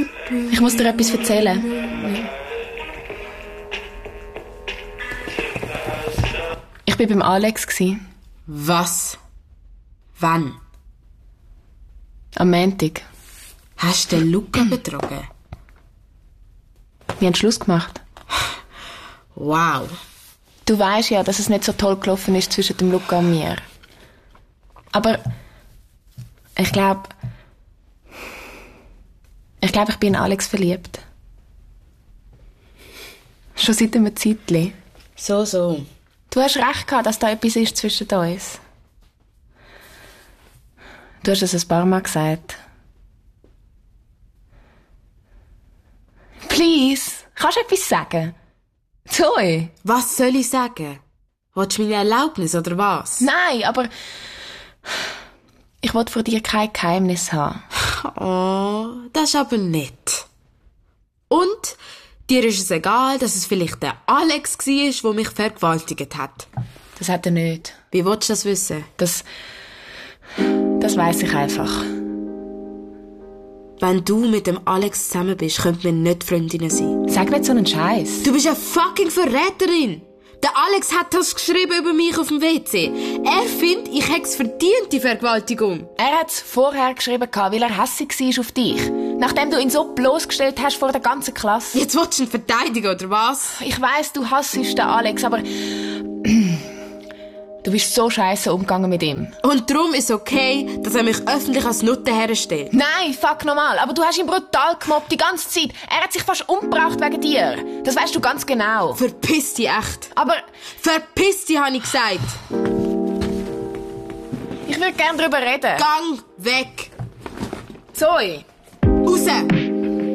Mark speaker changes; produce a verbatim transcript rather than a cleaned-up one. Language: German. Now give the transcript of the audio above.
Speaker 1: Ich muss dir etwas erzählen. Ich war beim Alex.
Speaker 2: Was? Wann?
Speaker 1: Am Montag.
Speaker 2: Hast du den Luca betrogen?
Speaker 1: Wir haben Schluss gemacht.
Speaker 2: Wow.
Speaker 1: Du weisst ja, dass es nicht so toll gelaufen ist zwischen dem Luca und mir. Aber ich glaube, ich glaube, ich bin in Alex verliebt. Schon seit einem Zeitchen.
Speaker 2: So, so.
Speaker 1: Du hast recht gehabt, dass da etwas ist zwischen uns. Du hast es ein paar Mal gesagt. Please, kannst du etwas sagen? Zoe?
Speaker 2: Was soll ich sagen? Willst du meine Erlaubnis oder was?
Speaker 1: Nein, aber ich will vor dir kein Geheimnis haben.
Speaker 2: Oh, das ist aber nett. Und dir ist es egal, dass es vielleicht der Alex war, der mich vergewaltigt hat.
Speaker 1: Das hat er nicht.
Speaker 2: Wie willst du das wissen?
Speaker 1: Das, das weiss ich einfach.
Speaker 2: Wenn du mit dem Alex zusammen bist, könnten wir nicht Freundinnen sein.
Speaker 1: Sag nicht so einen Scheiß.
Speaker 2: Du bist eine fucking Verräterin. Der Alex hat das geschrieben über mich auf dem W C. Er findet, ich hätte es verdient, die Vergewaltigung.
Speaker 1: Er hat es vorher geschrieben, weil er hässig war auf dich. Nachdem du ihn so bloßgestellt hast vor der ganzen Klasse.
Speaker 2: Jetzt willst du ihn verteidigen, oder was?
Speaker 1: Ich weiss, du hassest den Alex, aber du bist so scheisse umgegangen mit ihm.
Speaker 2: Und darum ist es okay, dass er mich öffentlich als Nutte herstellt.
Speaker 1: Nein, fuck nochmal. Aber du hast ihn brutal gemobbt, die ganze Zeit. Er hat sich fast umgebracht wegen dir. Das weißt du ganz genau.
Speaker 2: Verpiss dich echt.
Speaker 1: Aber
Speaker 2: verpiss dich, habe ich gesagt.
Speaker 1: Ich würde gerne darüber reden.
Speaker 2: Gang weg.
Speaker 1: Zoe.